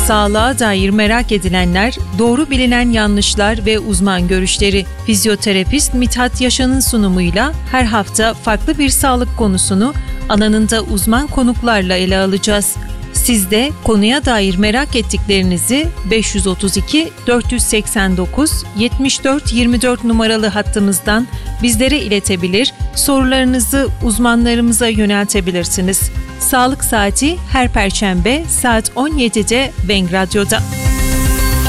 Sağlığa dair merak edilenler, doğru bilinen yanlışlar ve uzman görüşleri. Fizyoterapist Mithat Yaşan'ın sunumuyla her hafta farklı bir sağlık konusunu alanında uzman konuklarla ele alacağız. Siz de konuya dair merak ettiklerinizi 532 489 74 24 numaralı hattımızdan bizlere iletebilir, sorularınızı uzmanlarımıza yöneltebilirsiniz. Sağlık Saati her Perşembe saat 17'de Bang Radyo'da.